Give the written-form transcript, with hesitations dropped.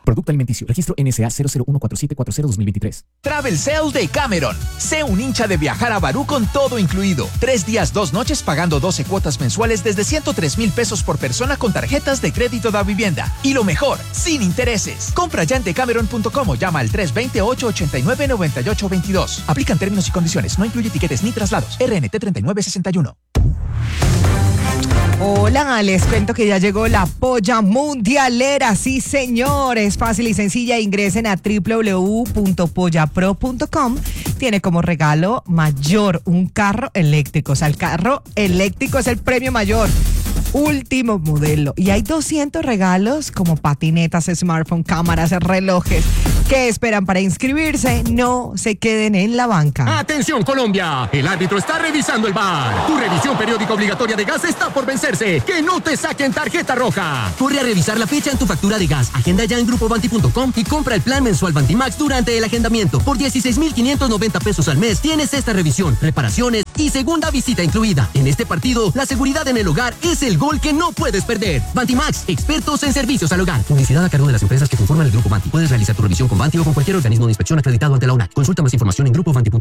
Producto alimenticio. Registro NSA 0014740-2023. Travel Sale de Cameron. Sé un hincha de viajar a Barú con todo incluido. 3 días, 2 noches pagando 12 cuotas mensuales desde 103,000 pesos por persona con tarjetas de crédito da vivienda. Y lo mejor, sin intereses. Compra ya en decameron.com o llama al 320-889-9822. Aplican términos y condiciones. No incluye tiquetes ni traslados. RNT 3961. Hola, les cuento que ya llegó la polla mundialera. Sí, señor, es fácil y sencilla. Ingresen a www.pollapro.com. Tiene como regalo mayor un carro eléctrico. O sea, el carro eléctrico es el premio mayor. Último modelo. Y hay 200 regalos como patinetas, smartphone, cámaras, relojes. ¿Qué esperan para inscribirse? No se queden en la banca. ¡Atención, Colombia! El árbitro está revisando el VAR. Tu revisión periódica obligatoria de gas está por vencerse. ¡Que no te saquen tarjeta roja! Corre a revisar la fecha en tu factura de gas. Agenda ya en grupobanti.com y compra el plan mensual Bantimax durante el agendamiento. Por 16,590 pesos al mes tienes esta revisión, reparaciones y segunda visita incluida. En este partido, la seguridad en el hogar es el gol que no puedes perder. Bantimax, expertos en servicios al hogar. Publicidad a cargo de las empresas que conforman el Grupo Banti. Puedes realizar tu revisión con Banti o con cualquier organismo de inspección acreditado ante la ONAC. Consulta más información en grupobanti.com.